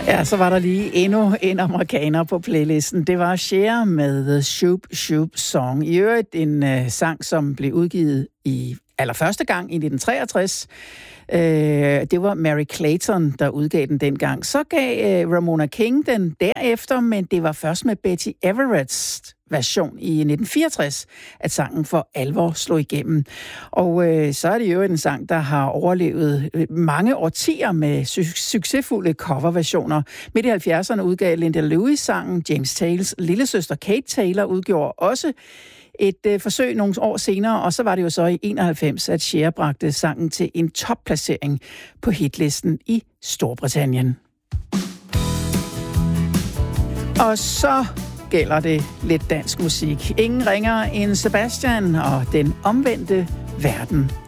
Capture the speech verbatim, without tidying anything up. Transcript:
Ja, så var der lige endnu en amerikaner på playlisten. Det var Cher med The Shoop Shoop Song. I øvrigt en uh, sang, som blev udgivet i allerførste gang i nitten treogtres. Uh, det var Mary Clayton, der udgav den dengang. Så gav uh, Ramona King den derefter, men det var først med Betty Everett's version i nitten fireogtres, at sangen for alvor slog igennem. Og øh, så er det jo en sang, der har overlevet mange årtier med su- succesfulde coverversioner. Midt i halvfjerdserne udgav Linda Lewis sangen. James Taylors lillesøster Kate Taylor udgjorde også et øh, forsøg nogle år senere, og så var det jo så i enoghalvfems, at Cher bragte sangen til en topplacering på hitlisten i Storbritannien. Og så gælder det lidt dansk musik. Ingen ringer end Sebastian og den omvendte verden.